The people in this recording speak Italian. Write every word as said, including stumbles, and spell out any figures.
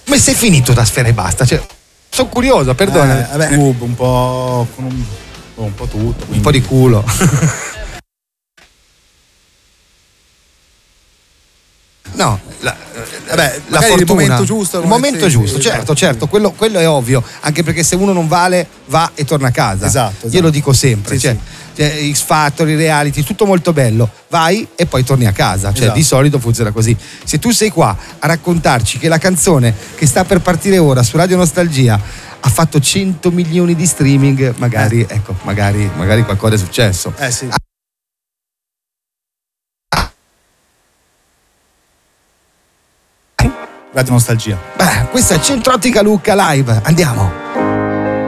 Come sei finito da Sfera e Basta? Cioè, sono curioso, perdona. Eh, vabbè, un po' con un, un po' tutto. Quindi. Un po' di culo. No, la, Vabbè, la fortuna, il momento giusto, il momento sì, giusto, sì, certo, esatto, certo, sì. quello, quello è ovvio, anche perché se uno non vale va e torna a casa. Esatto, esatto. Io lo dico sempre, Sì, cioè, sì. cioè, X Factor, i reality, tutto molto bello, vai e poi torni a casa, cioè Esatto. di solito funziona così. Se tu sei qua a raccontarci che la canzone che sta per partire ora su Radio Nostalgia ha fatto cento milioni di streaming, magari, eh. ecco, magari, magari qualcosa è successo. Eh sì. Radio Nostalgia. Beh, questa è Centro Ottica Lucca Live, andiamo.